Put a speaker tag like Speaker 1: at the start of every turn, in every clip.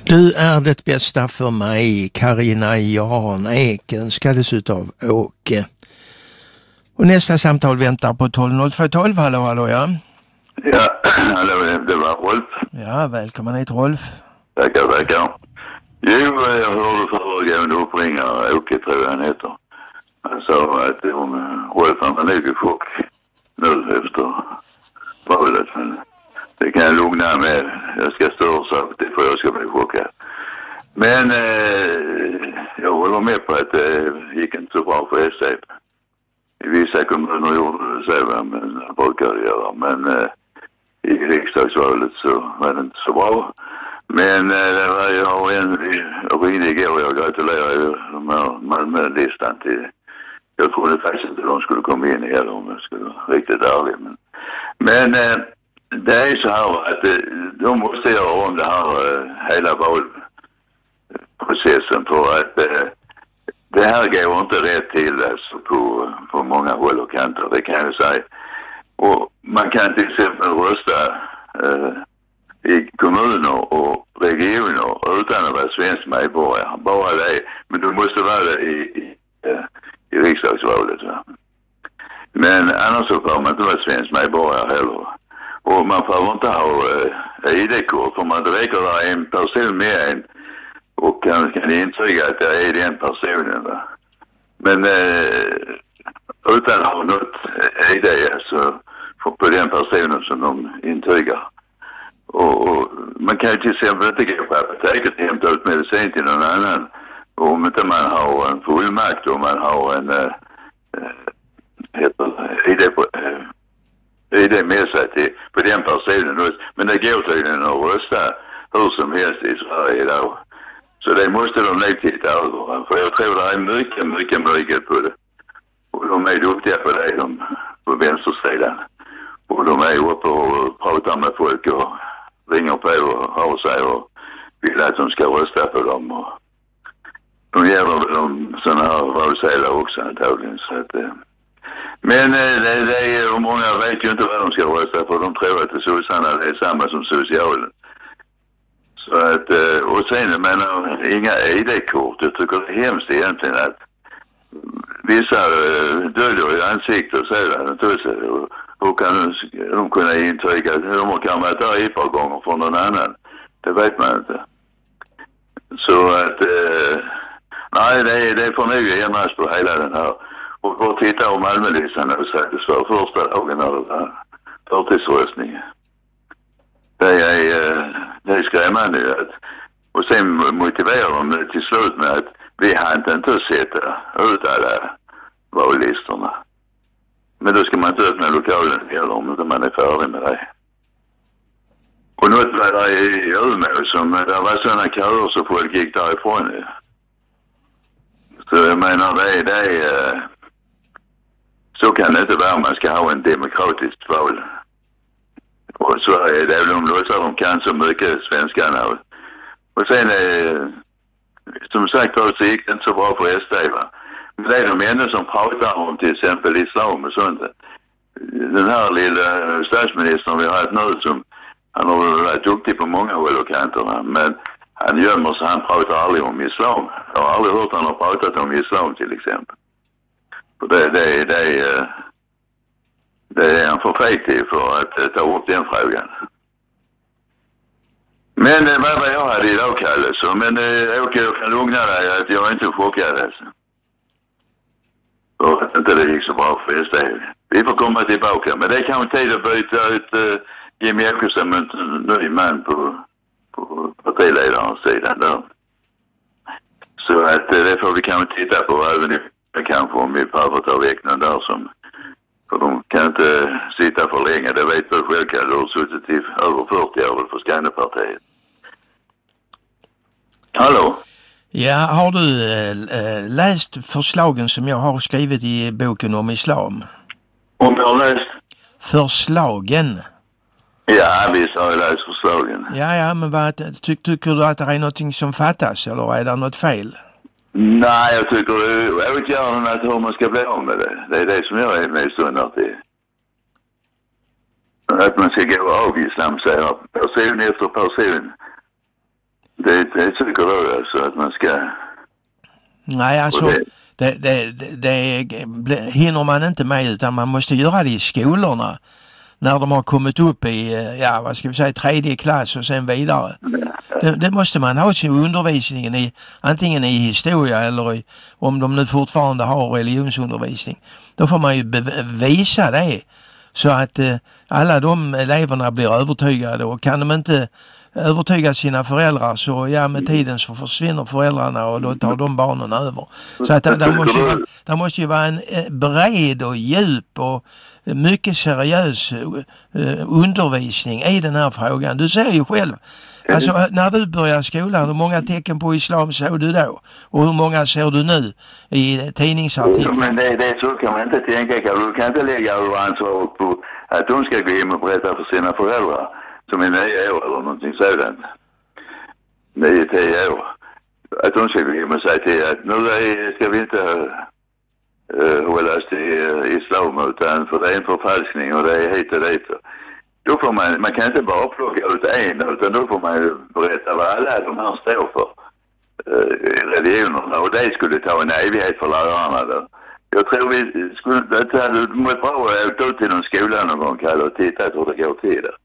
Speaker 1: Du är det bästa för mig, Carina Jan Ek, önskades utav Åke. Och nästa samtal väntar på 12.02.12. Hallå, ja.
Speaker 2: Ja, hallå, det var Rolf.
Speaker 1: Ja, välkommen hit, Rolf.
Speaker 2: Tackar. Jo, jag hörde föregående uppringare, Åke tror jag han heter. Han sa att Rolf han var nog i chock nu efter valet. Men det kan jag lugna med. Jag ska stå så det för jag ska bli chockad. Men jag håller med på att det gick inte så bra för SDF. I vissa kommuner gjorde det så, men det brukar det göra. Men i riksdagsvalet så var det inte så bra. Men det var jag ringde igår och jag gratulerar ju de här Malmö-listan till. Jag trodde faktiskt inte de skulle komma in heller om jag skulle vara riktigt ärlig. Men det är så här att de måste göra om det här hela valprocessen för att det här går inte rätt till alltså, på många håll och kanter, det kan jag säga. Och man kan till exempel rösta i kommuner och regioner utan att vara svensk medborgare. Bara det. Men du måste vara det i riksdagsvalet. Va? Men annars så får man inte vara svensk medborgare heller. Och man får inte ha ID-kort för man räcker där en person med en och kan intyga att det är den personen. Va? Men utan att ha något ID alltså, på den personen som de intygar. Och man kan ju till exempel inte gå på apoteket och hämta ut medicin till någon annan om inte man har en fullmakt och man har en ID med sig till, på den personen. Men det går tydligen att rösta hur som helst i Sverige idag. Så det måste de nog titta över. För jag tror det är mycket på det. Och de är duktiga på det, de på vänstersidan. Och de är uppe och pratar med folk och ringer på och har sig och vill att de ska rösta på dem. Och de ger dem sådana här valsedlar också antagligen. Så att, men det är många vet ju inte vad de ska rösta för. De tror att sossarna är samma som socialen. Så att, och sen jag menar inga ID-kort. Jag tycker det är hemskt egentligen att vissa döljer i ansiktet och sådär. Hur kan de kunna intyga att de kan vara där ett par gånger från någon annan? Det vet man inte. Så att nej, det får nog ändras på hela den här. Och bara titta om Malmölistan och säkert för första dagen av förtidsröstningen. Det är skrämmande att, och sen motiverar de till slut med att vi hann inte att sätta ut alla vallistorna. Men då ska man inte öppna lokalen heller om inte man är färdig med det. Och något var där i Umeå som det var sådana köer så folk gick därifrån. Så jag menar det är så kan det inte vara. Man ska ha en demokratisk val. Och så är det de låtsar de kan så mycket svenskarna. Och sen som sagt så gick det inte så bra för SD, va. Men det är de enda som pratar om till exempel islam och sånt. Den här lilla statsministern vi har haft nu som han har varit duktig på många håll och kanterna, men han gömmer sig, han pratar aldrig om islam. Jag har aldrig hört han har pratat om islam till exempel. Och det är han för feg till för att ta upp den frågan. Men vad jag hade idag, Kalle, så men Åke, jag kan lugna dig att jag är inte chockad alltså. Och att inte det gick så bra för SD. Vi får komma tillbaka, men det är kanske tid att byta ut Jimmy Åkesson med en ny man på partiledarens sidan där. Så att det får vi kanske titta på även kanske om vi behöver ta väck någon där som, för de kan inte sitta för länge, det vet väl själv Kalle, du har suttit i över 40 år för Skånepartiet. Hallå?
Speaker 1: Ja, har du läst förslagen som jag har skrivit i boken om islam?
Speaker 2: Om jag har läst?
Speaker 1: Förslagen?
Speaker 2: Ja, visst har jag läst förslagen.
Speaker 1: Ja, men tycker du att det är någonting som fattas eller är det något fel?
Speaker 2: Nej, jag tycker åtgärden att hur man ska bli av med det. Det är det som jag är mest undrar till. Att man ska gå av islam, säger person efter person. Det tycker du alltså att man ska...
Speaker 1: Nej, alltså det hinner man inte med, utan man måste göra det i skolorna. När de har kommit upp i, vad ska vi säga, 3:e klass och sen vidare. Det måste man ha sin undervisningen i, antingen i historia eller om de nu fortfarande har religionsundervisning. Då får man ju visa det så att alla de eleverna blir övertygade, och kan de inte övertyga sina föräldrar så med tiden så försvinner föräldrarna och då tar de barnen över. Så att det måste ju vara en bred och djup och mycket seriös undervisning i den här frågan. Du ser ju själv, alltså när du börjar skolan, hur många tecken på islam såg du då? Och hur många ser du nu i tidningsartiklar?
Speaker 2: Men det så kan man inte tänka. Du kan inte lägga ansvaret på att de ska gå in och berätta för sina föräldrar som är 9 år eller någonting sådant. 9-10 år. Att de ska gå in och säga till att nu ska vi inte hållas till islam, utan för det är en förfalskning och det är hit och dit. Då får man kan inte bara plocka ut en, utan då får man ju berätta vad alla de här står för. Religionerna, och det skulle ta en evighet för lärarna då. Jag tror vi skulle må bra att åka ut till någon skola någon gång, Kalle, och titta hur det går till det.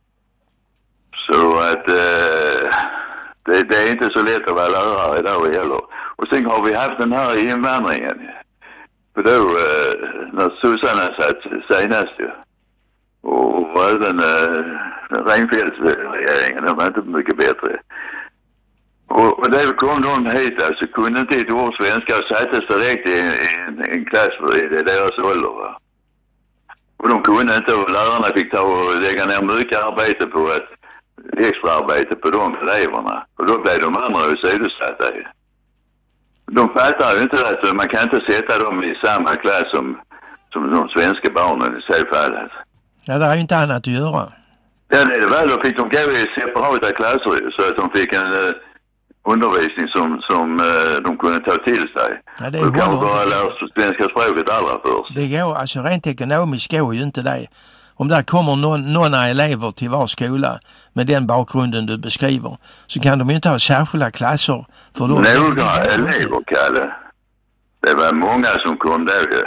Speaker 2: Så att det är inte så lätt att vara lärare idag heller. Och sen har vi haft den här invandringen. För då, när Susanna satt senast ju. Och även Reinfeldts-regeringen, de var inte mycket bättre. Och där kom de hit, alltså kunde inte ett ord svenska och sattes direkt i en klass i deras ålder. Va? Och de kunde inte, och lärarna fick ta och lägga ner mycket arbete på extra arbete på de eleverna. Och då blev de andra åsidosatta. De fattar ju inte att man kan inte sätta dem i samma klass som de svenska barnen i så fall.
Speaker 1: Ja, det är ju inte annat att göra.
Speaker 2: Ja, det är det väl. Då fick de gå i separata klasser så att de fick en undervisning som de kunde ta till sig.
Speaker 1: Ja, det
Speaker 2: och kan bara lära svenska språket allra först.
Speaker 1: Det går, alltså rent ekonomiskt går ju inte det. Om där kommer några elever till var skola med den bakgrunden du beskriver, så kan de ju inte ha särskilda klasser för dem.
Speaker 2: Några elever, Kalle. Det var många som kom där ju.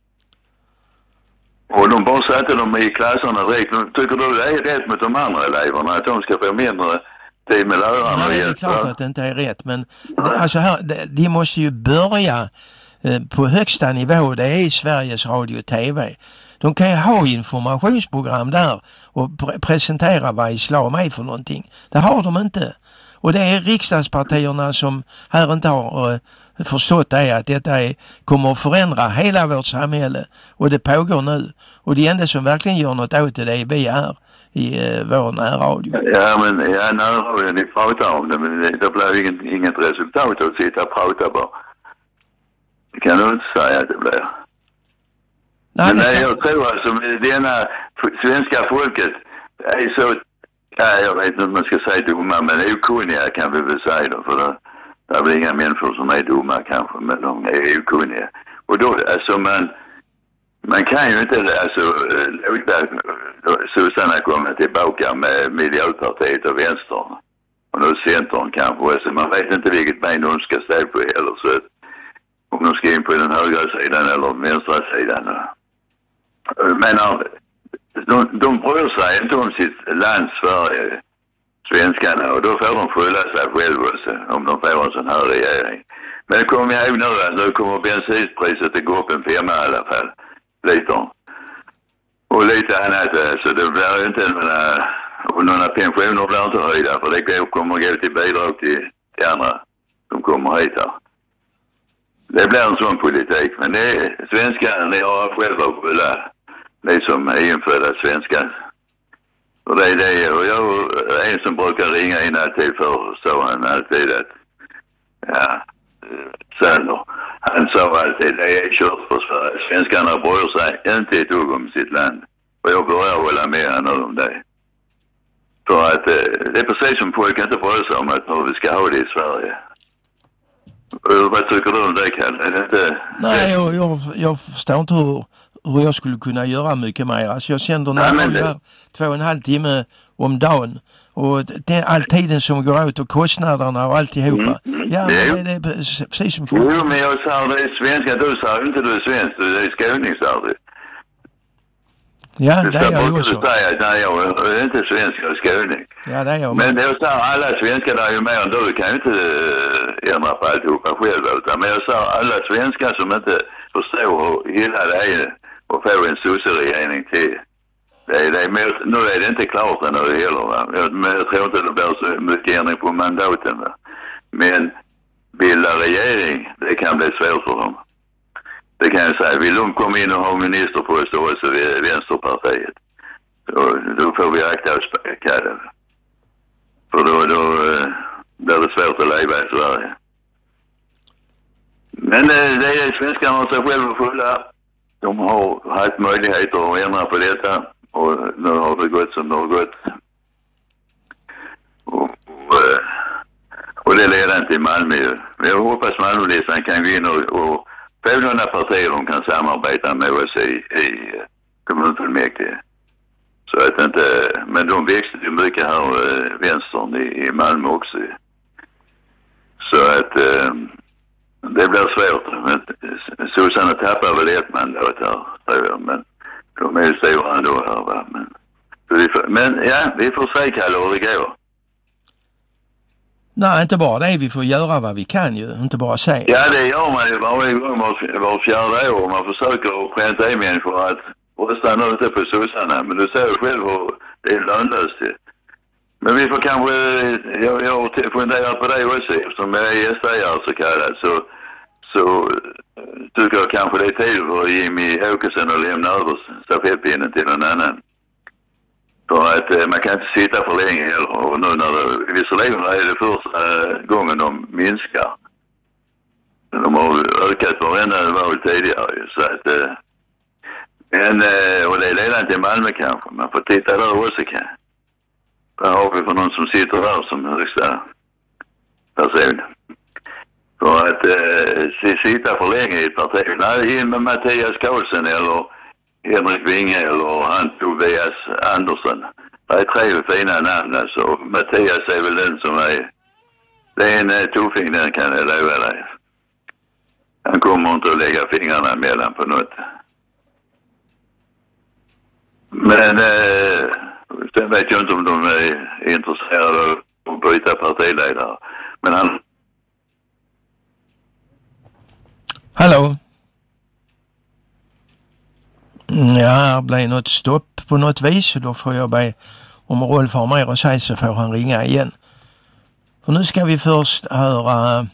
Speaker 2: Och de bara satte dem i klasserna direkt. Tycker du det är rätt mot de andra eleverna att de ska få mindre tid med lärarna?
Speaker 1: Nej, det är klart att det inte är rätt, men alltså de måste ju börja på högsta nivå. Det är i Sveriges Radio och TV. De kan ju ha informationsprogram där och presentera vad islam är för någonting. Det har de inte. Och det är riksdagspartierna som här inte har förstått det, att detta kommer att förändra hela vårt samhälle. Och det pågår nu. Och det enda som verkligen gör något åt det är vi här i vår närradio.
Speaker 2: Ja, men närradio, ni pratar om det, men det blir inget resultat att sitta och prata bara. Det kan du inte säga att det blir. Nej, men jag tror alltså denna svenska folket är så, jag vet inte om man ska säga dumma, men okunniga kan vi väl säga då, för det är väl inga människor som är dumma kanske, men de är okunniga. Och då, alltså man kan ju inte låta Susanna komma tillbaka med Miljöpartiet och Vänstern. Och nu Centern kanske, alltså man vet inte vilket ben de ska stå på heller, så att om de ska in på den högra sidan eller vänstra sidan. Men de bryr sig inte om sitt land Sverige, svenskarna, och då får de skylla sig själva om de får en sån här regering. Men det kommer jag ihåg nu att nu kommer bensinpriset att gå upp en 5 i alla fall, liter. Och lite annat, så det blir inte några pensioner blir inte höjda, för det kommer gå till bidrag till andra som kommer hit här. Det blir en sån politik, men det är svenskarna, ni har själva att skylla, ni som är infödda svenskar. Och det är det, och jag är en som brukar ringa in alltid för, så han alltid att, han sa alltid, det är kört för Sverige. Svenskarna bryr sig inte ett dugg om sitt land. Och jag börjar hålla med honom om det. För att det är precis som folk inte bryr sig om att vi ska ha det i Sverige. Vad tycker du om det, Kalle? Är det inte...
Speaker 1: Nej, jag förstår inte hur jag skulle kunna göra mycket mer. Alltså jag sänder här 2,5 timme om dagen. och all tiden som går ut och kostnaderna och alltihopa. Ja, men det är precis som
Speaker 2: Jo, men jag sa det är svenska, du sa inte du är svensk, du är skåning, sa du.
Speaker 1: Ja, det är jag ju också.
Speaker 2: Nej, jag är inte svensk, jag är skåning.
Speaker 1: Ja, det är jag.
Speaker 2: Men jag sa alla svenskar där är ju mer än du kan ju inte ändra på alltihopa själv. Utan, men jag sa alla svenskar som inte förstår hur illa det är och få en sosseregering till. Nu är det inte klart ännu heller, va? Men jag tror inte det blir så mycket ändring på mandaten. Va? Men bilda regering, det kan bli svårt för dem. Det kan jag säga. Vill de komma in och ha ministerpost och så Vänsterpartiet. Då får vi akta oss på det. För då blir det svårt att leva i Sverige. Men det är svenskarna har sig själva fulla. De har haft möjligheter att ändra på detta. Och nu har det gått som det har gått. Och det leder inte till Malmö. Men jag hoppas Malmölistan kan gå in och få några partier de kan samarbeta med oss i kommunfullmäktige. Så att inte, men de växte ju mycket här vänstern i Malmö också. Så att det blir svårt. Men Susanna tappar väl ett mandat här, tror jag. Men de är ju stora ändå här, va. Men ja, vi får se, Kalle, hur det går.
Speaker 1: Nej, inte bara det. Vi får göra vad vi kan ju. Inte bara säga.
Speaker 2: Ja, det gör man ju varje gång var fjärde år. Man försöker skämta i människor att rösta nu inte på sossarna. Men du ser ju själv hur det är lönlöst. Men vi får kanske, jag har funderat på det också. Eftersom jag är gästajare så kallat. Så tycker jag kanske det är tid för Jimmy Åkesson att lämna över stafettpinnen till någon annan. För att man kan inte sitta för länge heller. Och nu när det, visserligen är det första gången de minskar. De har ökat varenda val tidigare. Så att, och det är redan till Malmö kanske. Man får titta där också kan. Vad har vi för någon som sitter där som högsta person? För att sitta för länge i ett parti. Nej, in med Mattias Karlsson eller Henrik Winge eller han Tobias Andersson. Det är tre fina namn alltså. Mattias är väl den som är... Det är en tuffing, den kan jag lova dig. Han kommer inte att lägga fingrarna emellan på något. Men sen vet jag inte om de är intresserade av att byta partiledare. Men han...
Speaker 1: Hallå? Ja, det blir något stopp på något vis. Då får jag be om Rolf har mer att säga så får han ringa igen. För nu ska vi först höra...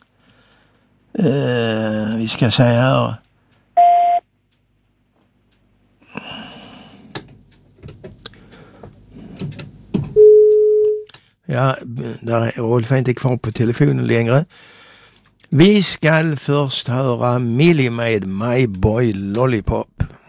Speaker 1: vi ska säga här... Ja, där Rolf är inte kvar på telefonen längre. Vi ska först höra Millie med My Boy Lollipop.